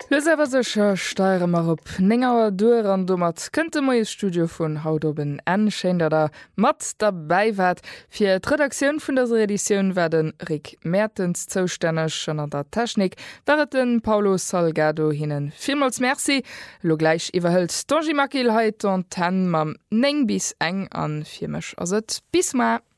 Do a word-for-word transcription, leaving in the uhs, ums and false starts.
Losewer secher steiere mar op Nengauer Duer an domat kënnte moies Studio vun Hautoben enschein dat der mat dabei wat. Fir d'Redakioun vun der Editionioun werden Rick Mertens zoustännech an an der Technik wart den Paulo Salgado hinnen. Vimals Merci, lo gleich iwwerhëlt Donji Makilheit an ten mam neng bis eng an firmech ass et bis ma.